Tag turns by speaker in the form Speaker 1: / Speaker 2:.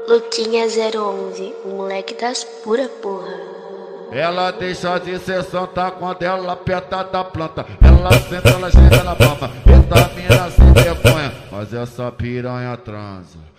Speaker 1: Luquinha 011, o moleque das pura porra.
Speaker 2: Ela deixa de ser santa quando ela aperta da planta. Ela senta, ela chega na palma. Eita mina sem vergonha, mas essa piranha transa.